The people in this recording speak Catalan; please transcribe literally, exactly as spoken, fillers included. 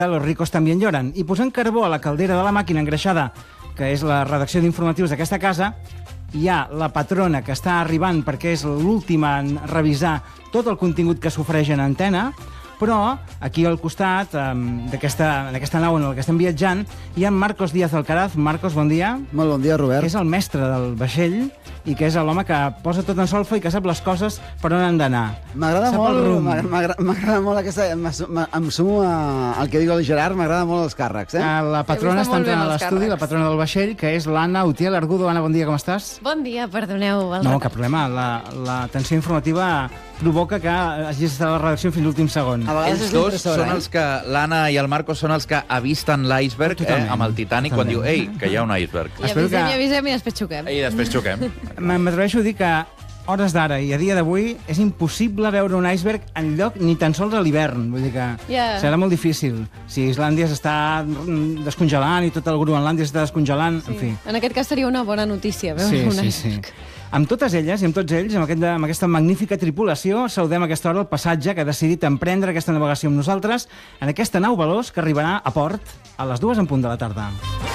Los ricos també lloren. I posant carbó a la caldera de la màquina engreixada, que és la redacció d'informatius d'aquesta casa, hi ha la patrona que està arribant perquè és l'última en revisar tot el contingut que s'ofereix en antena, però aquí al costat um, d'aquesta nau en la que estem viatjant hi ha Marcos Díaz Alcaraz. Marcos, bon dia. Molt bon dia, Robert. Que és el mestre del vaixell i que és l'home que posa tot en solfa i que sap les coses per on han d'anar. M'agrada molt, m'agrada molt aquesta... Em sumo al que diu el Gerard, m'agrada molt els càrrecs, eh? La patrona està entrant a l'estudi, la patrona del vaixell, que és l'Anna Utiel Argudo. Anna, bon dia, com estàs? Bon dia, perdoneu. No, cap problema. La, la tensió informativa provoca que hagis estat a la redacció fins l'últim segon. Ells dos són els que, l'Anna i el Marcos, són els que avisten l'iceberg eh, amb el Titanic quan diu, ei, que hi ha un iceberg. I avisem, que... i avisem i després xoquem. I després xoquem. M'atreveixo a dir que hores d'ara i a dia d'avui és impossible veure un iceberg enlloc ni tan sols a l'hivern. Vull dir que yeah. serà molt difícil. Si Islàndia s'està descongelant i tot el Groenlàndia s'està descongelant, sí. en fi. En aquest cas seria una bona notícia veure sí, un sí, iceberg. Sí. Amb totes elles i amb tots ells, amb, aquest, amb aquesta magnífica tripulació, saludem a aquesta hora el passatge que ha decidit emprendre aquesta navegació amb nosaltres en aquesta nau veloç que arribarà a port a les dues en punt de la tarda.